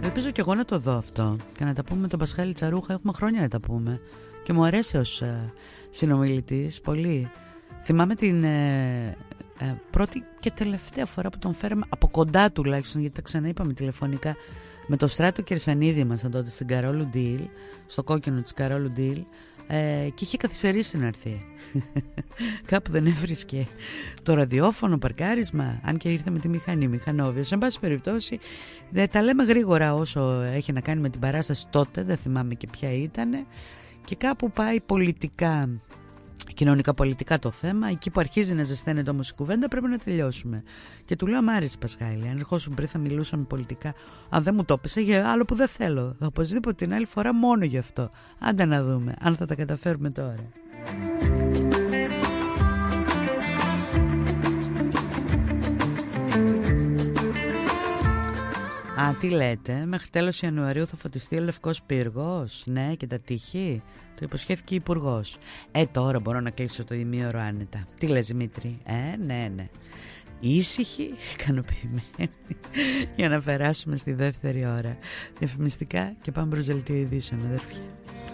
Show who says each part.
Speaker 1: Ελπίζω και εγώ να το δω αυτό και να τα πούμε με τον Πασχάλη Τσαρούχα. Έχουμε χρόνια να τα πούμε και μου αρέσει ως συνομιλητής πολύ. Θυμάμαι την πρώτη και τελευταία φορά που τον φέραμε από κοντά τουλάχιστον, γιατί τα ξαναείπαμε τηλεφωνικά, με το Στράτο Κερσανίδη ήμασταν τότε στην Καρόλου Ντίλ, στο κόκκινο της Καρόλου Ντίλ, και είχε καθυστερήσει να έρθει. Κάπου δεν έβρισκε το ραδιόφωνο, παρκάρισμα, αν και ήρθε με τη μηχανή, μηχανόβιος. Εν πάση περιπτώσει, τα λέμε γρήγορα όσο έχει να κάνει με την παράσταση τότε, δεν θυμάμαι και ποια ήταν, και κάπου πάει πολιτικά, κοινωνικά πολιτικά το θέμα. Εκεί που αρχίζει να ζεσταίνεται όμως η κουβέντα, πρέπει να τελειώσουμε. Και του λέω: μ' άρεσε Πασχάλη, αν ερχόσουν πριν θα μιλούσαμε πολιτικά. Αν δεν μου το έπεσε για άλλο που δεν θέλω, οπωσδήποτε την άλλη φορά μόνο γι' αυτό. Άντε να δούμε αν θα τα καταφέρουμε τώρα. Α, τι λέτε, μέχρι τέλος Ιανουαρίου θα φωτιστεί ο Λευκός Πύργος? Ναι, και τα τείχη. Το υποσχέθηκε η Υπουργός. Τώρα μπορώ να κλείσω το ημίωρο άνετα. Τι λες Δημήτρη? Ναι. Ήσυχη, ικανοποιημένη, για να περάσουμε στη δεύτερη ώρα. Διαφημιστικά και πάμε προς δελτίο ειδήσεων, αδέρφια.